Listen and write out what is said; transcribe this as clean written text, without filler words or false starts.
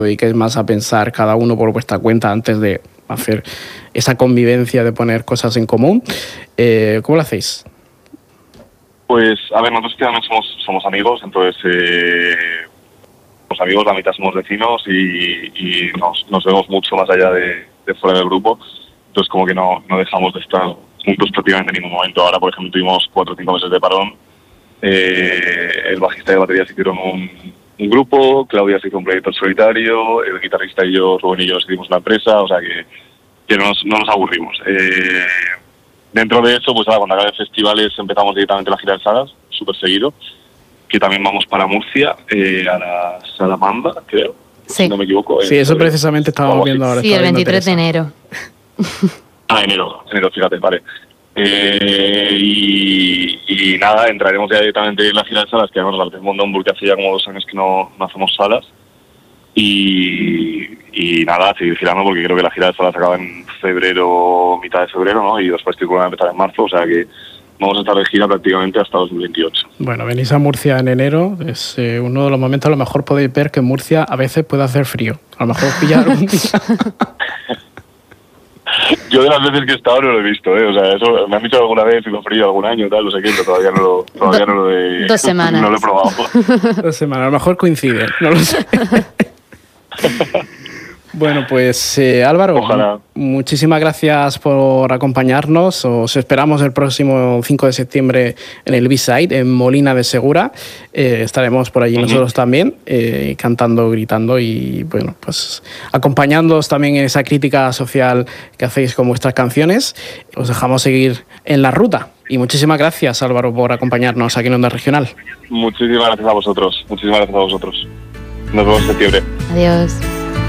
dediquéis más a pensar cada uno por vuestra cuenta antes de hacer esa convivencia de poner cosas en común. ¿Cómo lo hacéis? Pues, a ver, nosotros también somos amigos, entonces somos amigos, la mitad somos vecinos y nos vemos mucho más allá de fuera del grupo. Entonces, como que no dejamos de estar juntos prácticamente en ningún momento. Ahora, por ejemplo, tuvimos 4 o 5 meses de parón. El bajista y la batería se hicieron un grupo, Claudia se hizo un proyecto solitario, el guitarrista y yo, Rubén y yo, hicimos una empresa, o sea que no nos aburrimos. Dentro de eso, pues ahora cuando acabe festivales empezamos directamente la gira de salas, súper seguido, que también vamos para Murcia, a la Salamanda, creo, sí. Si no me equivoco. Sí, eso precisamente estábamos viendo ahora. Sí, el 23 de enero. Enero, fíjate, vale. Y nada, entraremos ya directamente en la gira de salas, que además la hacemos en Hamburgo, que hace ya como 2 años que no hacemos salas. Y nada, seguir girando porque creo que la gira de salas acaba en febrero, mitad de febrero, ¿no? Y después estoy a empezar en marzo, o sea que vamos a estar de gira prácticamente hasta 2028. Bueno, venís a Murcia en enero, es uno de los momentos, a lo mejor podéis ver que en Murcia a veces puede hacer frío. A lo mejor pillar algún día. Yo de las veces que he estado no lo he visto, O sea, eso me han dicho alguna vez, hizo frío algún año, tal, no sé qué, pero todavía no lo he... 2 semanas. No lo he probado. 2 semanas, a lo mejor coincide, no lo sé. Bueno, pues Álvaro, ojalá. Muchísimas gracias por acompañarnos. Os esperamos el próximo 5 de septiembre en el B-Side, en Molina de Segura. Estaremos por allí nosotros también, cantando, gritando y bueno, pues acompañándoos también en esa crítica social que hacéis con vuestras canciones. Os dejamos seguir en la ruta. Y muchísimas gracias, Álvaro, por acompañarnos aquí en Onda Regional. Muchísimas gracias a vosotros. Nos vemos en septiembre. Adiós.